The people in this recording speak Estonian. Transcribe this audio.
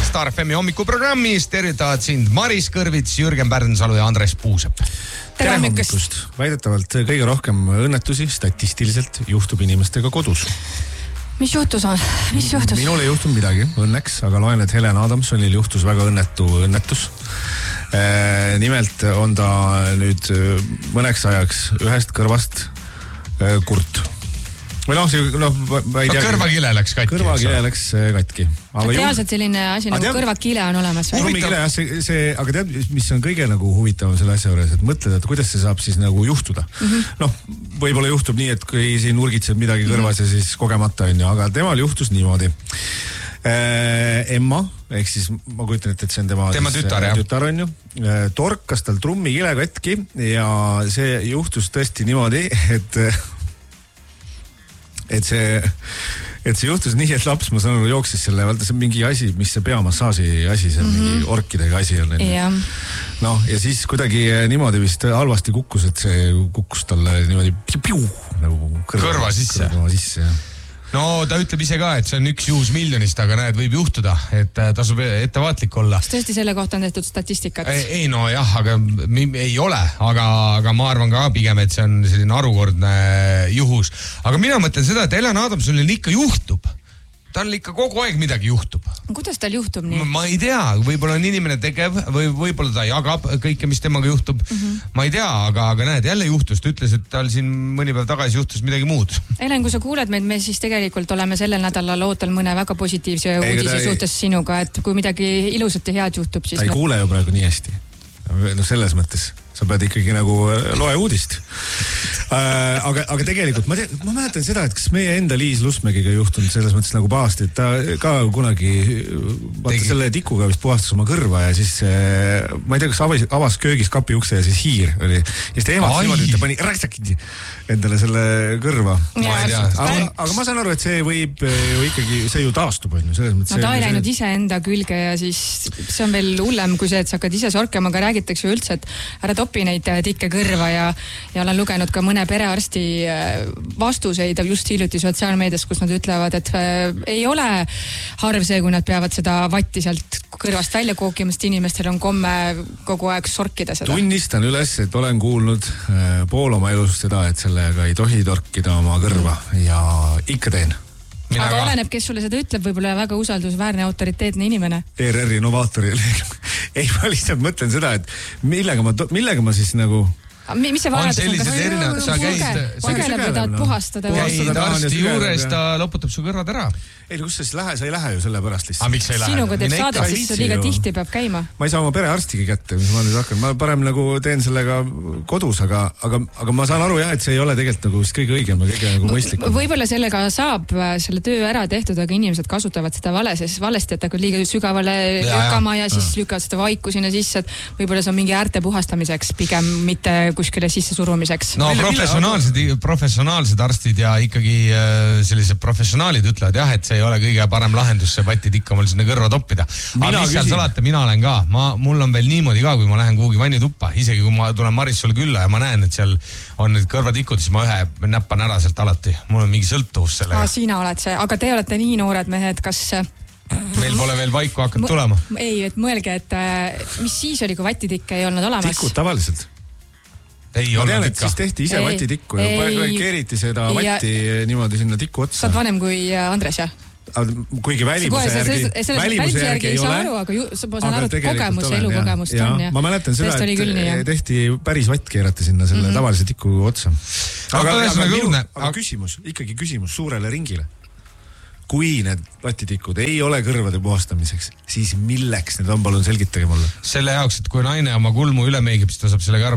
Star FM hommikuprogrammis. Tervitavad sind Maris Kõrvits, Jürgen Pärnsalu ja Andres Puusep. Tere hommikust. Väidetavalt kõige rohkem õnnetusi statistiliselt juhtub inimestega kodus. Mis juhtus? Minul ei juhtunud midagi, õnneks, aga loen, et Helen Adamsonil juhtus väga õnnetus. Nimelt on ta nüüd mõneks ajaks ühest kõrvast kurt. Või ma ei tea. Kõrvakile läks katki. Kõrvakile läks katki. Teadselt selline asi nagu kõrvakile on olemas. Aga tead, mis on kõige nagu huvitavam selle asja juures, et mõtled, et kuidas see saab siis nagu juhtuda. Võib-olla juhtub nii, et kui siin urgitseb midagi kõrvas ja siis kogemata on ju, aga temal juhtus niimoodi. Emma, ehk siis ma kujutan, et see on tema tütar on ju, torkas tal trummikile katki ja see juhtus tõesti niimoodi, et see juhtus nii, et laps, ma saan aru, jooksis selle, vaata see on mingi asi, mis see peamassaaži asi, see on mingi orkidega asi on. Ja siis kuidagi niimoodi vist halvasti kukkus, et see kukkus talle niimoodi nagu kõrva sisse. No ta ütleb ise ka, et see on üks juhus miljonist, aga näed, võib juhtuda, et tasub ettevaatlik olla. Kas tõesti selle kohta on tehtud statistikat? Ei, no jah, aga ei ole, aga ma arvan ka pigem, et see on selline arukordne juhus. Aga mina mõtlen seda, et Helen Adamsonil ikka juhtub. Tal ikka kogu aeg midagi juhtub. Kuidas tal juhtub nii? Ma ei tea, võib-olla on inimene tegev või võib-olla ta jagab kõike, mis temaga juhtub. Ma ei tea, aga näed, jälle juhtus. Ta ütles, et tal siin mõni päev tagasi juhtus midagi muud. Helen, kui sa kuuled meid, me siis tegelikult oleme sellel nädalal ootel mõne väga positiivse uudise suhtes sinuga, et kui midagi ilusat ja head juhtub, siis... Ta ei kuule ju praegu nii hästi. No selles mõttes. Sa pead ikkagi nagu loe uudist. Aga tegelikult ma mäletan seda, et kas meie enda Liis Lusmägiga juhtunud selles mõttes nagu pahasti, et ta ka kunagi selle tikuga vist puhastas oma kõrva ja siis ma ei tea, kas avas köögis kapi ukse ja siis hiir oli. Ja siis ta emas niimoodi, et ta pani raksakidi endale selle kõrva. Aga ma saan aru, et see võib ju ikkagi, see ju taastub. Ta ei läinud ise enda külge ja siis see on veel hullem kui see, et sa hakkad ise sorkema, aga räägitakse ju üldse, et ära topi neid tikke kõrva ja olen lugenud ka mõne perearsti vastuseid just hiljuti sotsiaalmeedias, kus nad ütlevad, et ei ole harv see, kui nad peavad seda vatti sealt kõrvast välja kookima, sest inimestel on komme kogu aeg sorkida seda. Tunnistan üles, et olen kuulnud pool oma elust seda, et sellega ei tohi torkida oma kõrva ja ikka teen. Aga oleneb, kes sulle seda ütleb, võib-olla väga usaldusväärne autoriteetne inimene. ERR-i Novaatori. Ei, ma lihtsalt mõtlen seda, et millega ma siis nagu... Mis see varadus on? Kas sa käid tahad puhastada? Käid arsti juures, ta loputab su kõrvad ära. Ei, kus sa siis sa ei lähe ju selle pärast lihtsalt. Miks sa ei lähe? Sinuga teeb saadet, siis sa liiga tihti peab käima. Ma ei saa oma perearstigi kätte, mis ma nüüd hakkan. Ma parem nagu teen sellega kodus, aga ma saan aru jah, et see ei ole tegelikult nagu kõige õigem ja kõige nagu mõistlikum. Võib-olla sellega saab selle töö ära tehtud, aga inimesed kasutavad seda valesti, et hakkad liiga sügavale lükkama ja siis lükkavad seda vaiku sinna sisse, et võib-olla see on mingi äärte puhastamiseks, pigem mitte kuskile sisse surumiseks. No professionaalsed arstid ja ikkagi sellised professionaalid ütlevad jah, et see ei ole kõige parem lahendus see vatitikk omal sinna kõrva toppida. Aga mis seal salata, mina olen ka. Mul on veel niimoodi ka, kui ma lähen kuhugi vannituppa. Isegi kui ma tulen Maris sulle külla ja ma näen, et seal on need kõrvatikud, siis ma ühe näppan ära sealt alati. Mul on mingi sõltuvus sellega. Sina oled see, aga te olete nii noored mehed, kas... Meil pole veel vaiku hakanud tulema. Ei, et mõelge, et mis siis oli, kui vatitikk ei olnud olemas? Tikud tavaliselt. Ma tean, et siis tehti ise vatitikku ja keeriti seda vatti niimoodi sinna tiku otsa. Saad vanem kui Andres, jah? Kuigi välimuse järgi ei ole. Aga ma saan aru, et elukogemust on. Ma mäletan seda, et tehti päris vatt keerati sinna selle tavalise tiku otsa. Aga küsimus suurele ringile. Kui need vatitikud ei ole kõrvade puhastamiseks, siis milleks need on, palun selgitage mulle? Selle jaoks, et kui naine oma kulmu üle meigib, siis ta saab sellega